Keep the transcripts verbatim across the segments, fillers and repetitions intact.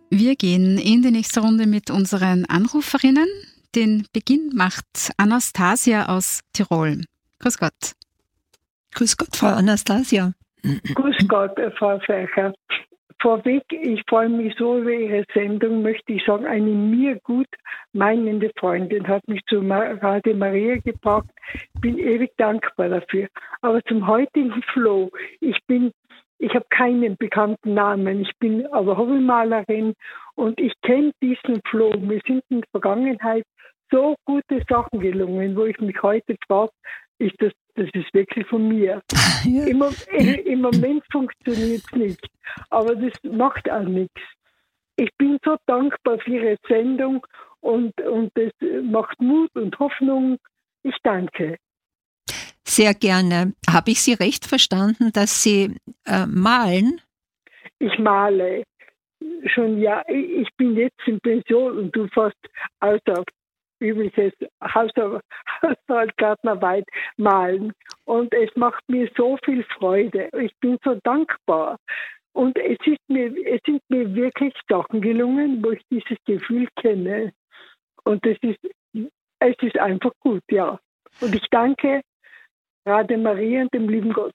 Wir gehen in die nächste Runde mit unseren Anruferinnen. Den Beginn macht Anastasia aus Tirol. Grüß Gott. Grüß Gott, Frau Anastasia. Grüß Gott, Frau Feicher. Vorweg, ich freue mich so über Ihre Sendung, möchte ich sagen, eine mir gut meinende Freundin hat mich zu Radio Maria gebracht. Bin ewig dankbar dafür. Aber zum heutigen Floh, ich bin, ich habe keinen bekannten Namen, ich bin aber Hobelmalerin und ich kenne diesen Floh. Mir sind in der Vergangenheit so gute Sachen gelungen, wo ich mich heute frage, ist das, das ist wirklich von mir. Ja. Im, Im Moment funktioniert es nicht, aber das macht auch nichts. Ich bin so dankbar für Ihre Sendung und, und das macht Mut und Hoffnung. Ich danke. Sehr gerne. Habe ich Sie recht verstanden, dass Sie äh, malen? Ich male. Schon ja, ich bin jetzt in Pension und du fast außer übliches Haushaltsgärtnerarbeit malen. Und es macht mir so viel Freude. Ich bin so dankbar. Und es ist mir, es sind mir wirklich Sachen gelungen, wo ich dieses Gefühl kenne. Und es ist, es ist einfach gut, ja. Und ich danke Radio Maria und dem lieben Gott.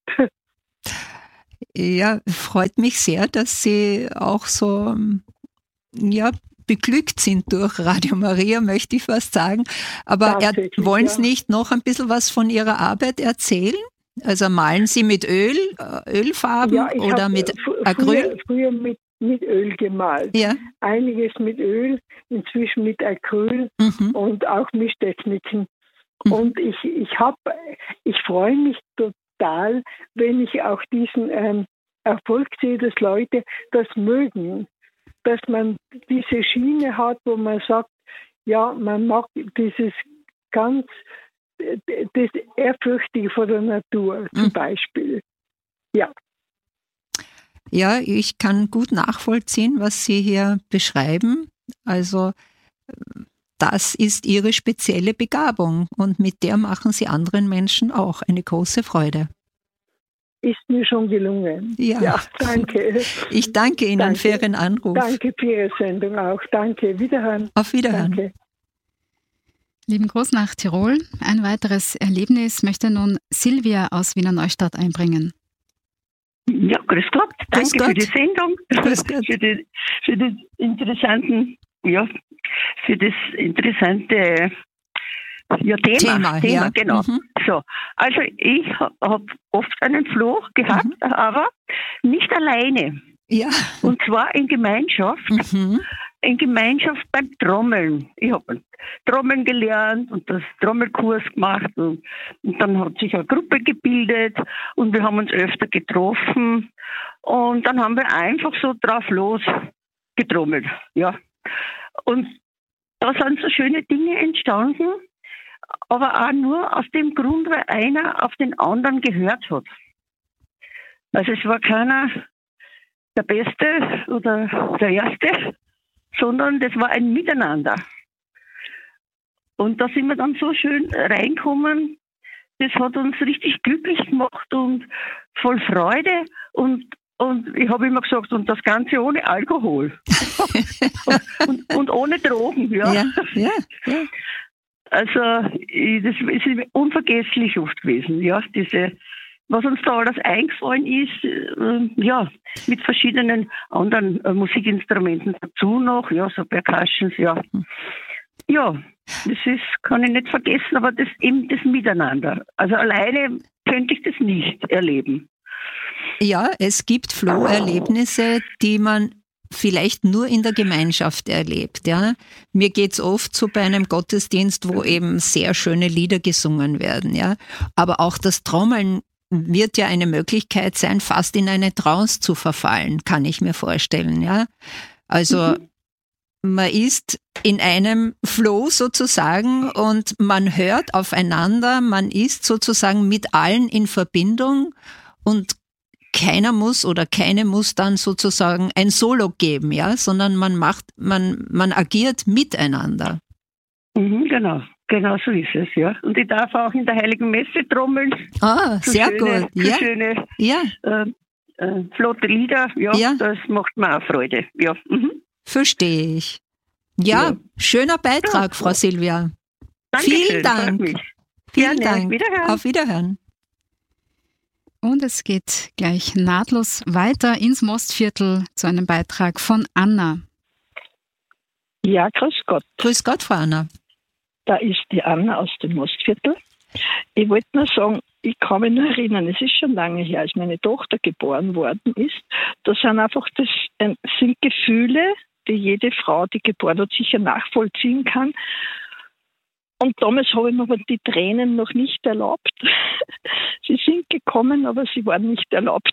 Ja, freut mich sehr, dass Sie auch so, ja, beglückt sind durch Radio Maria, möchte ich fast sagen. Aber er, wollen Sie ja. nicht noch ein bisschen was von Ihrer Arbeit erzählen? Also malen Sie mit Öl, Ölfarben ja, oder mit Acryl? Früher, früher mit, mit Öl gemalt. Ja. Einiges mit Öl, inzwischen mit Acryl mhm. und auch Mischtechniken. Mhm. Und ich, ich, hab, ich freue mich total, wenn ich auch diesen ähm, Erfolg sehe, dass Leute das mögen. Dass man diese Schiene hat, wo man sagt, ja, man mag dieses ganz, das Ehrfürchtige vor der Natur zum mhm. Beispiel. Ja. Ja, ich kann gut nachvollziehen, was Sie hier beschreiben. Also das ist Ihre spezielle Begabung und mit der machen Sie anderen Menschen auch eine große Freude. Ist mir schon gelungen. Ja, ja danke. Ich danke Ihnen danke. für Ihren Anruf. Danke für Ihre Sendung auch. Danke. Wiederhören. Auf Wiederhören. Danke. Lieben Gruß nach Tirol. Ein weiteres Erlebnis möchte nun Silvia aus Wiener Neustadt einbringen. Ja, grüß Gott. Grüß Danke Gott. für die Sendung. Grüß Gott. Für die, für die interessanten, ja, für das interessante Ja, Thema, Thema, Thema ja. genau. Mhm. So, also ich habe hab oft einen Floh gehabt, mhm. aber nicht alleine. Ja. Und zwar in Gemeinschaft, mhm. in Gemeinschaft beim Trommeln. Ich habe Trommeln gelernt und das Trommelkurs gemacht und, und dann hat sich eine Gruppe gebildet und wir haben uns öfter getroffen und dann haben wir einfach so drauf los getrommelt, ja. Und da sind so schöne Dinge entstanden, aber auch nur aus dem Grund, weil einer auf den anderen gehört hat. Also es war keiner der Beste oder der Erste, sondern das war ein Miteinander. Und da sind wir dann so schön reinkommen, das hat uns richtig glücklich gemacht und voll Freude und Und ich habe immer gesagt, und das Ganze ohne Alkohol. und, und, und ohne Drogen, ja. Ja, ja, ja. Also, ich, das ist unvergesslich oft gewesen, ja. Diese, was uns da alles eingefallen ist, äh, ja, mit verschiedenen anderen äh, Musikinstrumenten dazu noch, ja, so Percussions, ja. Ja, das ist, kann ich nicht vergessen, aber das eben das Miteinander. Also alleine könnte ich das nicht erleben. Ja, es gibt Flow-Erlebnisse, die man vielleicht nur in der Gemeinschaft erlebt. Ja. Mir geht's oft so bei einem Gottesdienst, wo eben sehr schöne Lieder gesungen werden. Ja. Aber auch das Trommeln wird ja eine Möglichkeit sein, fast in eine Trance zu verfallen, kann ich mir vorstellen. Ja. Also mhm. man ist in einem Flow sozusagen und man hört aufeinander, man ist sozusagen mit allen in Verbindung und keiner muss oder keine muss dann sozusagen ein Solo geben, ja, sondern man macht, man, man agiert miteinander. Mhm, genau, genau so ist es, ja. Und ich darf auch in der Heiligen Messe trommeln. Ah, so sehr schöne, gut, so ja. Schöne, ja. Äh, äh, flotte Lieder, ja, ja, das macht mir auch Freude, ja. Mhm. Verstehe ich. Ja, ja. Schöner Beitrag, ja. Frau Silvia. Dankeschön, Vielen Dank. Vielen Gerne. Dank. Wiederhören. Auf Wiederhören. Und es geht gleich nahtlos weiter ins Mostviertel zu einem Beitrag von Anna. Ja, grüß Gott. Grüß Gott, Frau Anna. Da ist die Anna aus dem Mostviertel. Ich wollte nur sagen, ich kann mich nur erinnern, es ist schon lange her, als meine Tochter geboren worden ist. Da sind einfach, das sind Gefühle, die jede Frau, die geboren hat, sicher nachvollziehen kann. Und damals habe ich mir aber die Tränen noch nicht erlaubt. Sie sind gekommen, aber sie waren nicht erlaubt.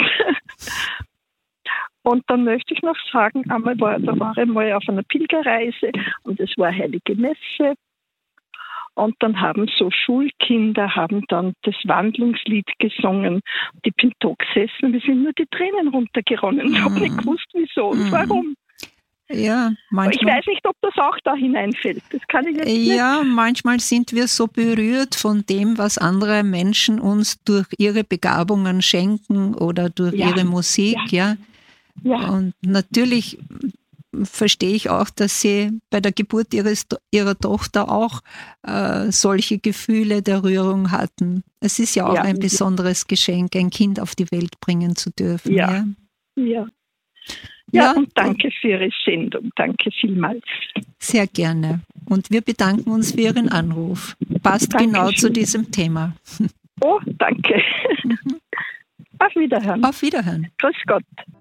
Und dann möchte ich noch sagen, einmal war, da war ich mal auf einer Pilgerreise und es war Heilige Messe. Und dann haben so Schulkinder haben dann das Wandlungslied gesungen. Und ich bin da gesessen, mir sind nur die Tränen runtergeronnen. Ich habe nicht gewusst, wieso und warum. Ja, manchmal. Ich weiß nicht, ob das auch da hineinfällt. Das kann ich jetzt nicht. Ja, manchmal sind wir so berührt von dem, was andere Menschen uns durch ihre Begabungen schenken oder durch ja. ihre Musik. Ja. Ja. ja. Und natürlich verstehe ich auch, dass Sie bei der Geburt ihres, ihrer Tochter auch äh, solche Gefühle der Rührung hatten. Es ist ja auch ja. ein besonderes Geschenk, ein Kind auf die Welt bringen zu dürfen. Ja, ja. ja. Ja, ja, und danke für Ihre Sendung. Danke vielmals. Sehr gerne. Und wir bedanken uns für Ihren Anruf. Passt Dankeschön. Genau zu diesem Thema. Oh, danke. Auf Wiederhören. Auf Wiederhören. Grüß Gott.